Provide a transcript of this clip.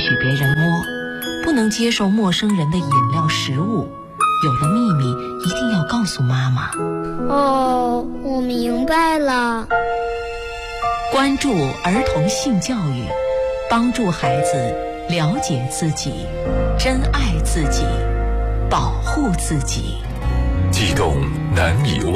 许别人摸，不能接受陌生人的饮料食物，有了秘密一定要告诉妈妈。 哦，我明白了。 关注儿童性教育，帮助孩子了解自己，珍爱自己，保护自己。 悸动难以忘。